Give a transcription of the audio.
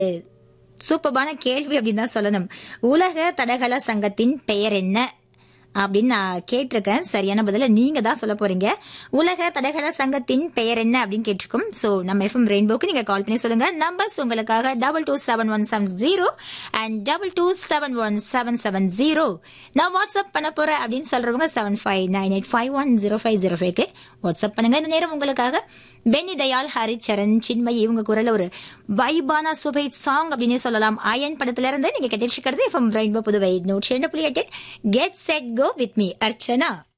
சூப்பர்பான கேள்வி அப்படின்னு தான் சொல்லணும். உலக தடகள சங்கத்தின் பெயர் என்ன அப்படின்னு நான் கேட்டிருக்கேன். சரியான பதில நீங்க தான் சொல்ல போறீங்க. உலக தடகள சங்கத்தின் பெயர் என்ன அப்படின்னு கேட்டிருக்கோம். சோ நம்ம எஃப்எம் ரெயின்போக்கு நீங்க கால் பண்ணி சொல்லுங்க. நம்பர்ஸ் உங்களுக்காக 227170 and 22717770. நான் வாட்ஸ்அப் பண்ண போறேன் அப்படின்னு சொல்றவங்க 7598510505க்கு வாட்ஸ்அப் பண்ணுங்க. இந்த நேரம் உங்களுக்காக பென்னி தயால், ஹரிச்சரன், சின்மயி இவங்க குரல்ல ஒரு வைபான சூப்பர் சாங் அப்படின்னு சொல்லலாம். அயன் படத்துல இருந்து நீங்க கேட்டிருக்கிறது FM rainbow Puduvai 102.8 get set go with me Archana.